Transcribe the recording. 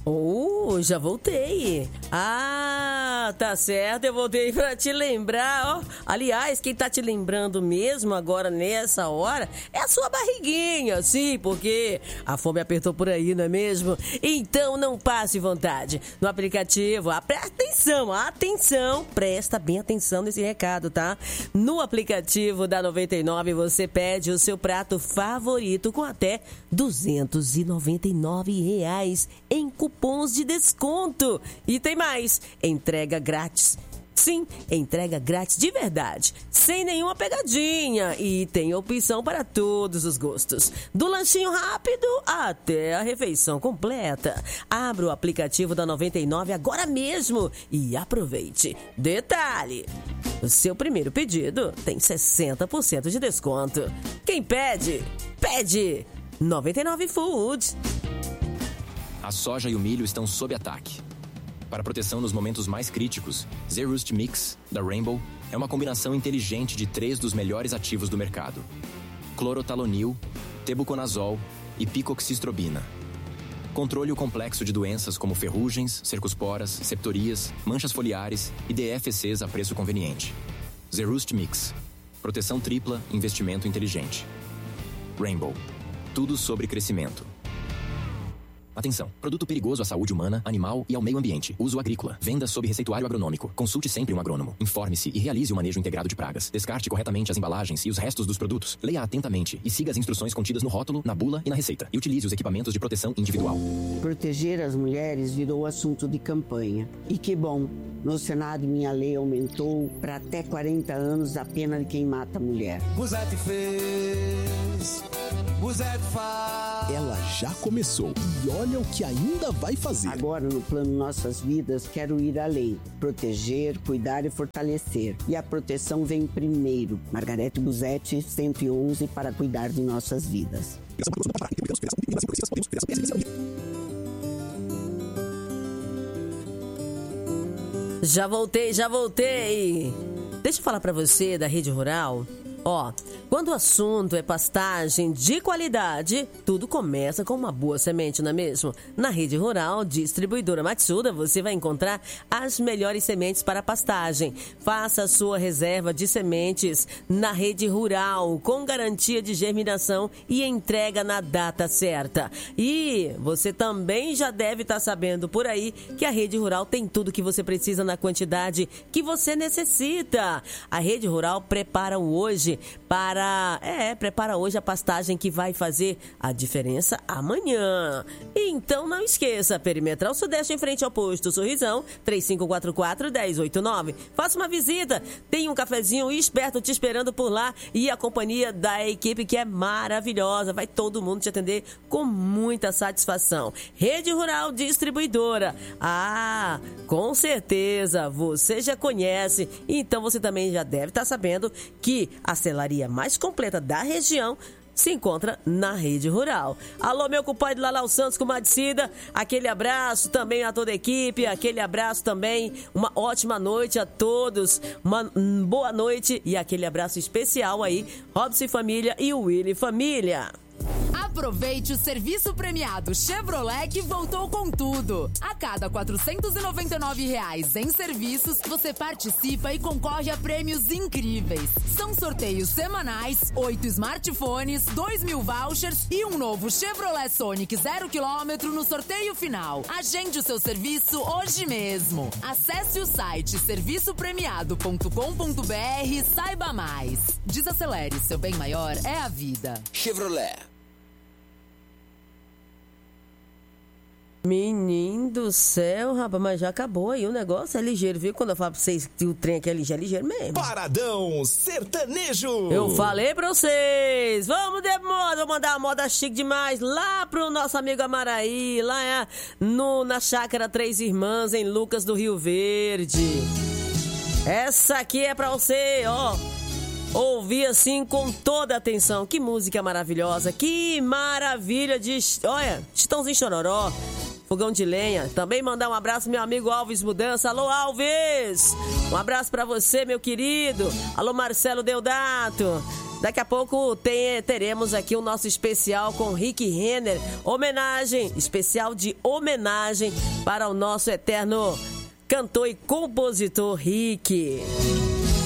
Já voltei. Tá certo, eu voltei pra te lembrar, ó. Aliás, quem tá te lembrando mesmo agora nessa hora é a sua barriguinha, sim, porque a fome apertou por aí, não é mesmo? Então não passe vontade. No aplicativo, presta atenção, presta bem atenção nesse recado, tá? No aplicativo da 99 você pede o seu prato favorito com até R$299 em cupons de desconto. E tem mais, entrega grátis. Sim, entrega grátis de verdade, sem nenhuma pegadinha, e tem opção para todos os gostos, do lanchinho rápido até a refeição completa. Abra o aplicativo da 99 agora mesmo e aproveite. Detalhe, o seu primeiro pedido tem 60% de desconto. Quem pede, pede 99 Foods. A soja e o milho estão sob ataque. Para proteção nos momentos mais críticos, Zerust Mix, da Rainbow, é uma combinação inteligente de 3 dos melhores ativos do mercado: clorotalonil, tebuconazol e picoxistrobina. Controle o complexo de doenças como ferrugens, cercosporas, septorias, manchas foliares e DFCs a preço conveniente. Zerust Mix. Proteção tripla, investimento inteligente. Rainbow. Tudo sobre crescimento. Atenção, produto perigoso à saúde humana, animal e ao meio ambiente. Uso agrícola. Venda sob receituário agronômico. Consulte sempre um agrônomo. Informe-se e realize o manejo integrado de pragas. Descarte corretamente as embalagens e os restos dos produtos. Leia atentamente e siga as instruções contidas no rótulo, na bula e na receita. E utilize os equipamentos de proteção individual. Proteger as mulheres virou assunto de campanha. E que bom, no Senado minha lei aumentou para até 40 anos a pena de quem mata a mulher. Buzete fez, Buzete faz. Ela já começou e olha o que ainda vai fazer. Agora, no plano Nossas Vidas, quero ir além. Proteger, cuidar e fortalecer. E a proteção vem primeiro. Margarete Buzete, 111, para cuidar de nossas vidas. Já voltei. Deixa eu falar pra você da Rede Rural. Quando o assunto é pastagem de qualidade, tudo começa com uma boa semente, não é mesmo? Na Rede Rural Distribuidora Matsuda, você vai encontrar as melhores sementes para pastagem. Faça a sua reserva de sementes na Rede Rural, com garantia de germinação e entrega na data certa. E você também já deve estar sabendo por aí que a Rede Rural tem tudo que você precisa na quantidade que você necessita. A Rede Rural prepara hoje a pastagem que vai fazer a diferença amanhã. Então não esqueça, Perimetral Sudeste em frente ao posto Sorrisão, 3544-1089. Faça uma visita, tem um cafezinho esperto te esperando por lá e a companhia da equipe que é maravilhosa. Vai todo mundo te atender com muita satisfação. Rede Rural Distribuidora. Com certeza, você já conhece, então você também já deve estar sabendo que a celaria mais completa da região se encontra na Rede Rural. Alô, meu compadre Lalau Santos com Madicida, aquele abraço também a toda a equipe, aquele abraço também, uma ótima noite a todos, uma boa noite e aquele abraço especial aí, Robson Família e Willy Família. Aproveite o serviço premiado Chevrolet que voltou com tudo. A cada R$499 em serviços, você participa e concorre a prêmios incríveis. São sorteios semanais, 8 smartphones, 2.000 vouchers e um novo Chevrolet Sonic 0 km no sorteio final. Agende o seu serviço hoje mesmo. Acesse o site serviçopremiado.com.br e saiba mais. Desacelere, seu bem maior é a vida. Chevrolet. Menino do céu, rapaz, mas já acabou aí o negócio, é ligeiro, viu? Quando eu falo pra vocês que o trem aqui é ligeiro mesmo. Paradão Sertanejo! Eu falei pra vocês, vamos de moda, vou mandar uma moda chique demais lá pro nosso amigo Amaraí, lá na Chácara Três Irmãs, em Lucas do Rio Verde. Essa aqui é pra você, ouvir assim com toda a atenção. Que música maravilhosa, que maravilha de... Olha, Chitãozinho Chororó, Fogão de Lenha. Também mandar um abraço meu amigo Alves Mudança. Alô, Alves! Um abraço pra você, meu querido. Alô, Marcelo Deodato. Daqui a pouco teremos aqui o nosso especial com Rick Renner, especial de homenagem para o nosso eterno cantor e compositor Rick.